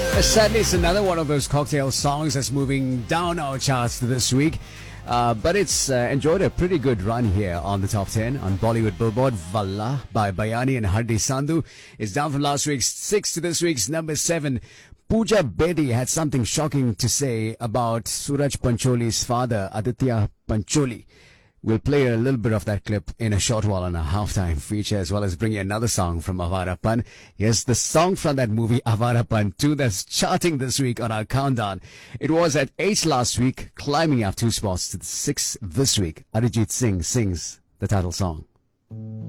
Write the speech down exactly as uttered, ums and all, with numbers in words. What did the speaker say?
Sadly, it's another one of those cocktail songs that's moving down our charts this week. Uh, but it's uh, enjoyed a pretty good run here on the top ten on Bollywood Billboard. Valla by Bayani and Hardi Sandhu is down from last week's six to this week's number seven. Pooja Bedi had something shocking to say about Suraj Pancholi's father, Aditya Pancholi. We'll play a little bit of that clip in a short while on a halftime feature, as well as bring you another song from Avarapan. Here's the song from that movie, Avarapan two, that's charting this week on our countdown. It was at eight last week, climbing up two spots to six this week. Arijit Singh sings the title song.